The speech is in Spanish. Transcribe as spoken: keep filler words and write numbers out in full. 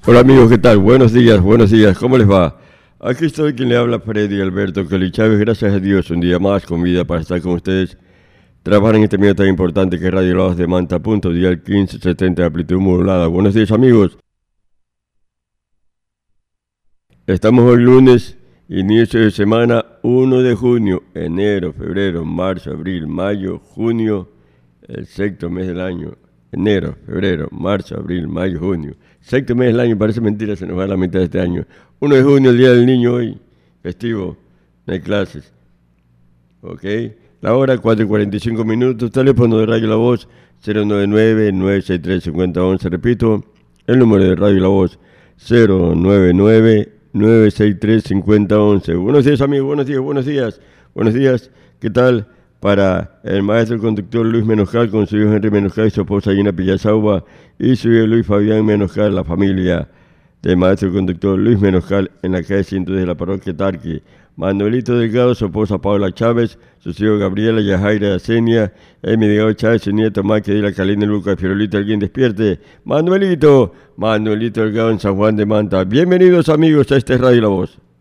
Hola amigos, ¿qué tal? Buenos días, buenos días, ¿cómo les va? Aquí estoy quien le habla, Freddy Alberto Kelly Chávez. Gracias a Dios, un día más con vida para estar con ustedes. Trabajar en este medio tan importante que es Radio La Voz de Manta, punto, dial quince setenta de amplitud modulada. Buenos días amigos. Estamos hoy lunes, inicio de semana uno de junio, enero, febrero, marzo, abril, mayo, junio, el sexto mes del año. Enero, febrero, marzo, abril, mayo, junio. Sexto mes del año, parece mentira, se nos va a la mitad de este año. uno de junio, el Día del Niño hoy, festivo, no hay clases. ¿Ok? La hora, cuatro y cuarenta y cinco minutos, teléfono de Radio La Voz, cero nueve nueve, nueve seis tres, cinco cero uno uno. Repito, el número de Radio La Voz, cero nueve nueve, nueve seis tres, cinco cero uno uno. Buenos días amigos, buenos días, buenos días, buenos días, ¿qué tal? Para el maestro conductor Luis Menoscal, con su hijo Henry Menoscal y su esposa Gina Pillasaua, y su hijo Luis Fabián Menoscal, la familia del maestro conductor Luis Menoscal, en la calle ciento diez de la parroquia Tarqui. Manuelito Delgado, su esposa Paula Chávez, sus hijos Gabriela, Yajaira, Yacenia, Emi Delgado Chávez, su nieto Maki de la Calina, Lucas, Fiorolito, alguien despierte. Manuelito, Manuelito Delgado en San Juan de Manta. Bienvenidos amigos a este Radio La Voz.